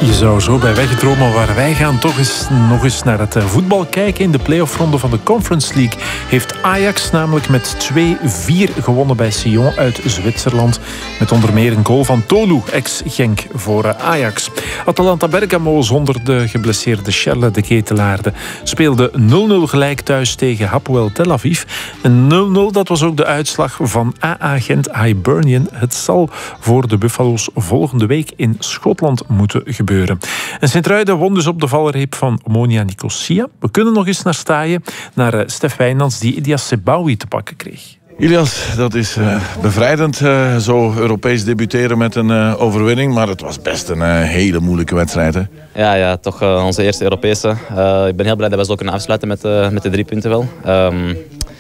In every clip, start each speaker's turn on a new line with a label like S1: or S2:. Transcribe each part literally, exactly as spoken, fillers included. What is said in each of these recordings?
S1: Je zou zo bij weggedromen, maar wij gaan toch eens nog eens naar het voetbal kijken. In de play-offronde van de Conference League heeft Ajax namelijk met twee vier gewonnen bij Sion uit Zwitserland. Met onder meer een goal van Tolu, ex-Genk, voor Ajax. Atalanta Bergamo zonder de geblesseerde Charles de Ketelaarde speelde nul nul gelijk thuis tegen Hapoel Tel Aviv. Een nul nul, dat was ook de uitslag van A A Gent Hibernian. Het zal voor de Buffalo's volgende week in Schotland moeten gebeuren. En Sint-Truiden won dus op de valreep van Omonia Nicosia. We kunnen nog eens naar Staaien, naar Stef Wijnands die Ilyas Sebaoui te pakken kreeg.
S2: Ilyas, dat is uh, bevrijdend, uh, zo Europees debuteren met een uh, overwinning. Maar het was best een uh, hele moeilijke wedstrijd, hè?
S3: Ja, ja, toch uh, onze eerste Europese. Uh, ik ben heel blij dat we zo kunnen afsluiten met, uh, met de drie punten wel. Um,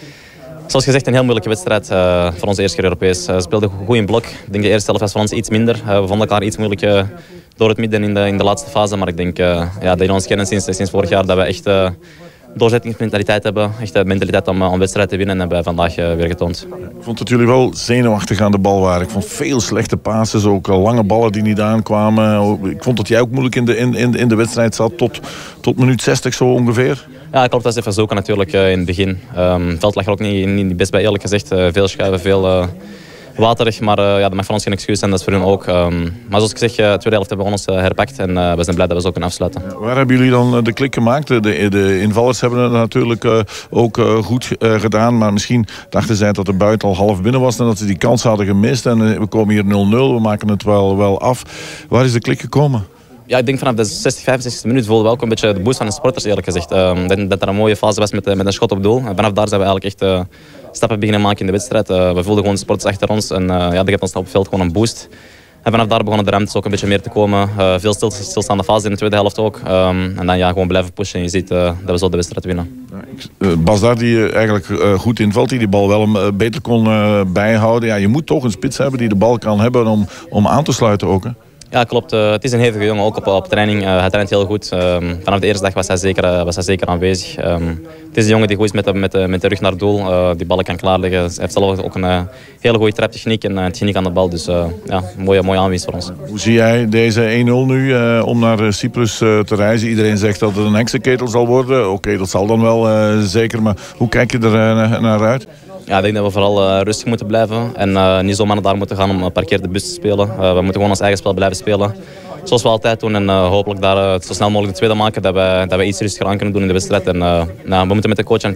S3: Zoals gezegd, een heel moeilijke wedstrijd uh, voor onze eerste keer Europees. Uh, we speelden goed in blok. Ik denk de eerste helft was voor ons iets minder. Uh, we vonden elkaar iets moeilijk uh, door het midden in de, in de laatste fase. Maar ik denk uh, ja, dat in ons kennen sinds, sinds vorig jaar dat we echt uh, doorzettingsmentaliteit hebben. Echt de mentaliteit om, om wedstrijd te winnen en hebben we vandaag uh, weer getoond.
S2: Ik vond dat jullie wel zenuwachtig aan de bal waren. Ik vond veel slechte passes, ook lange ballen die niet aankwamen. Ik vond dat jij ook moeilijk in de, in, in, in de wedstrijd zat, tot, tot minuut zestig zo ongeveer.
S3: Ja, klopt. Dat is even zoeken natuurlijk uh, in het begin. Um, het veld lag er ook niet, niet best bij, eerlijk gezegd. Uh, veel schuiven, veel uh, waterig. Maar uh, ja, dat mag voor ons geen excuus zijn, dat is voor hun ook. Um, maar zoals ik zeg, de uh, tweede helft hebben we ons uh, herpakt. En uh, we zijn blij dat we zo kunnen afsluiten.
S2: Ja, waar hebben jullie dan de klik gemaakt? De, de invallers hebben het natuurlijk uh, ook uh, goed uh, gedaan. Maar misschien dachten zij dat de buiten al half binnen was en dat ze die kans hadden gemist. En uh, we komen hier nul nul, we maken het wel, wel af. Waar is de klik gekomen?
S3: Ja, ik denk vanaf de zestig, vijfenzestigste minuut voelde we ook een beetje de boost van de sporters, eerlijk gezegd. Uh, dat, dat er een mooie fase was met, met een schot op doel. En vanaf daar zijn we eigenlijk echt uh, stappen beginnen maken in de wedstrijd. Uh, we voelden gewoon de sporters achter ons en uh, ja, dat geeft ons op het veld gewoon een boost. En vanaf daar begonnen de ruimtes ook een beetje meer te komen. Uh, veel stil, stilstaande fase in de tweede helft ook. Um, en dan ja, gewoon blijven pushen en je ziet uh, dat we zo de wedstrijd winnen.
S2: Uh, Bas daar die uh, eigenlijk uh, goed invalt, die die bal wel uh, beter kon uh, bijhouden. Ja, je moet toch een spits hebben die de bal kan hebben om, om aan te sluiten ook, hè?
S3: Ja, klopt. Uh, het is een hevige jongen, ook op, op training. Uh, hij traint heel goed. Uh, vanaf de eerste dag was hij zeker, uh, was hij zeker aanwezig. Um, het is een jongen die goed is met de, met de, met de rug naar het doel. Uh, die ballen kan klaarleggen. Hij heeft zelf ook een uh, hele goede traptechniek en uh, techniek aan de bal. Dus uh, ja, een mooie, mooie aanwinst voor ons.
S2: Hoe zie jij deze één nul nu uh, om naar Cyprus uh, te reizen? Iedereen zegt dat het een heksenketel zal worden. Oké, okay, dat zal dan wel uh, zeker. Maar hoe kijk je er uh, naar uit?
S3: Ja, ik denk dat we vooral uh, rustig moeten blijven en uh, niet zomaar naar daar moeten gaan om een parkeer de bus te spelen. Uh, we moeten gewoon ons eigen spel blijven spelen. Zoals we altijd doen en uh, hopelijk daar uh, zo snel mogelijk de tweede maken dat we, dat we iets rustiger aan kunnen doen in de wedstrijd. En, uh, nou, we moeten met de coach aan